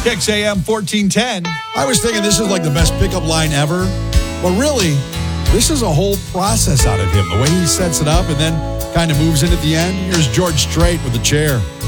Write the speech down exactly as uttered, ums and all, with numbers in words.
Kicks A M fourteen ten. I was thinking this is like the best pickup line ever. But really, this is a whole process out of him. The way he sets it up and then kind of moves in at the end. Here's George Strait with the chair.